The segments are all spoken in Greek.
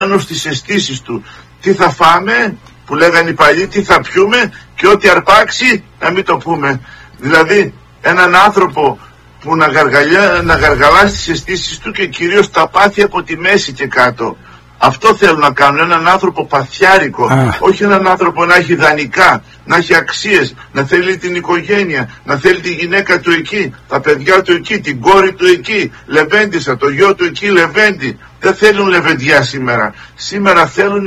πάνω στις αισθήσεις του. Τι θα φάμε, που λέγανε οι παλιοί, τι θα πιούμε, και ό,τι αρπάξει να μην το πούμε. Δηλαδή έναν άνθρωπο που να γαργαλά στις αισθήσεις του και κυρίως τα πάθη από τη μέση και κάτω. Αυτό θέλουν να κάνουν, έναν άνθρωπο παθιάρικο, όχι έναν άνθρωπο να έχει ιδανικά, να έχει αξίες, να θέλει την οικογένεια, να θέλει τη γυναίκα του εκεί, τα παιδιά του εκεί, την κόρη του εκεί, Λεβέντισσα, το γιο του εκεί, Λεβέντη. Δεν θέλουν λεβεντιά σήμερα. Σήμερα θέλουν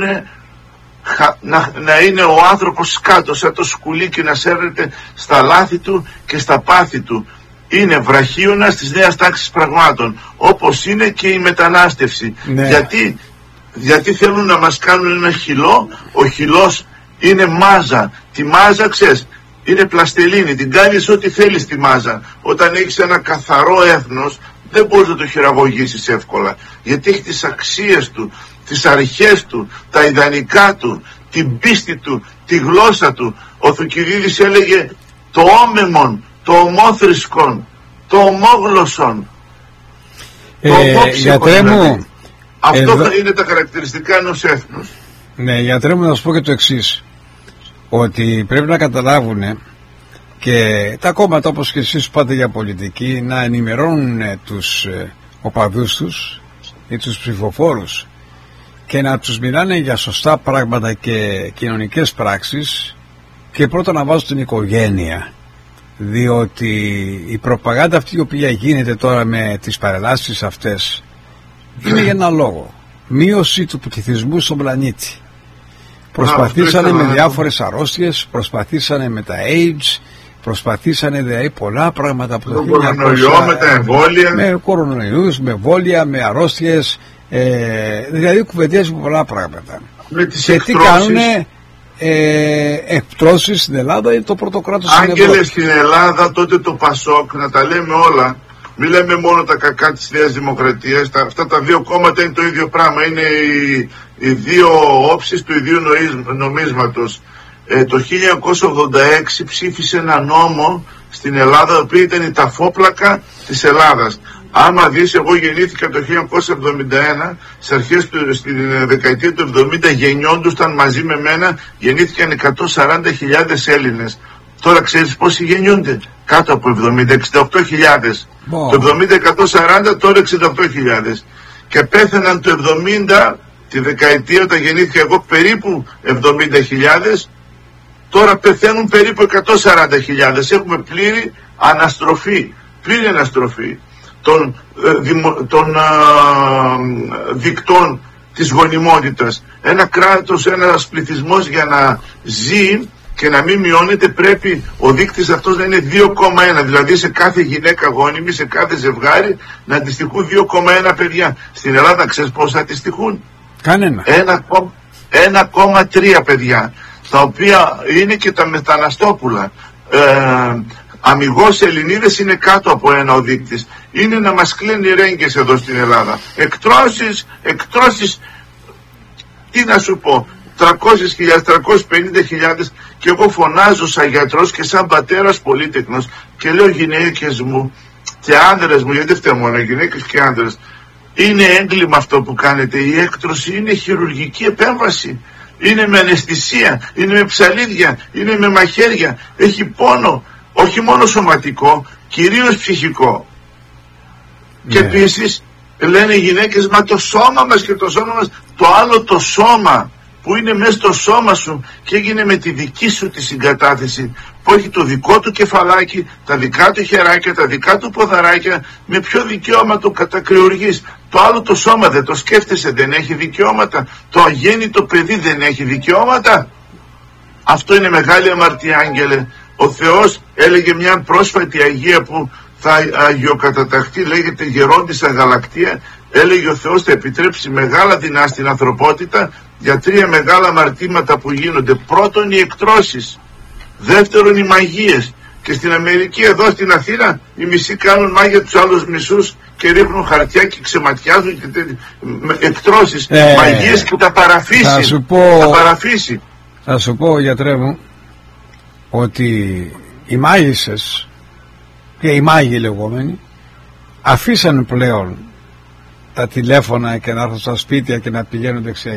να είναι ο άνθρωπος κάτω σαν το σκουλί και να σέρνεται στα λάθη του και στα πάθη του. Είναι βραχίωνας της νέας τάξης πραγμάτων, όπως είναι και η μετανάστευση. Ναι. Γιατί θέλουν να μας κάνουν ένα χυλό. Ο χυλός είναι μάζα. Τη μάζα, ξέρεις, είναι πλαστελίνη. Την κάνεις ό,τι θέλεις τη μάζα. Όταν έχεις ένα καθαρό έθνος, δεν μπορείς να το χειραγωγήσεις εύκολα. Γιατί έχει τις αξίες του, τις αρχές του, τα ιδανικά του, την πίστη του, τη γλώσσα του. Ο Θουκυδίδης έλεγε το όμεμον, το ομόθρησκον, το ομόγλωσσον, το ομόψυχον. Δηλαδή. Αυτό είναι τα χαρακτηριστικά ενός έθνους. Ναι, γιατρέ μου, να σου πω και το εξής, ότι πρέπει να καταλάβουν και τα κόμματα, όπως και εσείς πάτε για πολιτική, να ενημερώνουν τους οπαδούς τους ή τους ψηφοφόρους και να τους μιλάνε για σωστά πράγματα και κοινωνικές πράξεις, και πρώτα να βάζουν την οικογένεια, διότι η προπαγάνδα αυτή η οποία γίνεται τώρα με τις παρελάσεις αυτές είναι για ένα λόγο: μείωση του πληθυσμού στον πλανήτη. Προσπαθήσανε με διάφορες αρρώστιες, προσπαθήσανε με τα AIDS, προσπαθήσανε δηλαδή πολλά πράγματα από το 1900, με τα εμβόλια, με κορονοϊούς, με εμβόλια, με αρρώστιες, δηλαδή κουβεντιάζουν πολλά πράγματα. Με τις και τι κάνουνε? Εκτρώσεις στην Ελλάδα είναι το πρώτο κράτος στην Ευρώπη. Άγγελες στην Ελλάδα, τότε το Πασόκ, να τα λέμε όλα. Μην λέμε μόνο τα κακά της Νέας Δημοκρατίας. Αυτά τα δύο κόμματα είναι το ίδιο πράγμα. Είναι οι δύο όψεις του ιδίου νομίσματος. Το 1986 ψήφισε ένα νόμο στην Ελλάδα, ο οποίο ήταν η ταφόπλακα της Ελλάδας. Άμα δεις, εγώ γεννήθηκα το 1971, στις αρχές στην δεκαετία του 70 γεννιόντουσαν μαζί με μένα, γεννήθηκαν 140.000 Έλληνες. Τώρα ξέρεις πόσοι γεννιούνται? Κάτω από 70, 68.000. Το 70-140, τώρα 68.000. Και πέθαναν το 70, τη δεκαετία όταν γεννήθηκα εγώ, περίπου 70.000. Τώρα πεθαίνουν περίπου 140.000. Έχουμε πλήρη αναστροφή των δικτών της γονιμότητας. Ένα κράτος, ένας πληθυσμός για να ζει και να μην μειώνεται, πρέπει ο δείκτης αυτός να είναι 2,1. Δηλαδή σε κάθε γυναίκα γόνιμη, σε κάθε ζευγάρι, να αντιστοιχούν 2,1 παιδιά. Στην Ελλάδα ξέρεις πόσα αντιστοιχούν? Κανένα. 1,3 παιδιά, τα οποία είναι και τα μεταναστόπουλα. Αμιγώς Ελληνίδες είναι κάτω από ένα ο δείκτης. Είναι να μας κλαίνει ρέγγες εδώ στην Ελλάδα. Εκτρώσεις, τι να σου πω, 300.000, 350.000, και εγώ φωνάζω σαν γιατρός και σαν πατέρας πολύτεκνος και λέω, γυναίκες μου και άνδρες μου, γιατί δεν φταίω μόνο γυναίκες και άνδρες, είναι έγκλημα αυτό που κάνετε. Η έκτρωση είναι χειρουργική επέμβαση. Είναι με αναισθησία, είναι με ψαλίδια, είναι με μαχαίρια, έχει πόνο, όχι μόνο σωματικό, κυρίως ψυχικό. Και επίσης λένε οι γυναίκες, μα το σώμα μας και το σώμα μας, το άλλο το σώμα που είναι μέσα στο σώμα σου και έγινε με τη δική σου τη συγκατάθεση, που έχει το δικό του κεφαλάκι, τα δικά του χεράκια, τα δικά του ποδαράκια, με ποιο δικαίωμα το κατακριουργείς? Το άλλο το σώμα δεν το σκέφτεσαι? Δεν έχει δικαιώματα? Το αγέννητο παιδί δεν έχει δικαιώματα? Αυτό είναι μεγάλη αμαρτία, άγγελε. Ο Θεός έλεγε μια πρόσφατη Αγία που θα αγιοκαταταχθεί, λέγεται Γερόντισσα Γαλακτία. Έλεγε ο Θεός θα επιτρέψει μεγάλα δεινά στην ανθρωπότητα για 3 μεγάλα αμαρτήματα που γίνονται. Πρώτον, οι εκτρώσεις. Δεύτερον, οι μαγείες. Και στην Αμερική, εδώ στην Αθήνα, οι μισοί κάνουν μάγια τους άλλους μισούς και ρίχνουν χαρτιά και ξεματιάζουν και εκτρώσεις, μαγείες, και τα παραφύσει. Θα σου πω, γιατρέ μου, ότι οι μάγισσες και οι μάγοι λεγόμενοι αφήσαν πλέον τα τηλέφωνα και να έρθουν στα σπίτια και να πηγαίνουν δεξιά.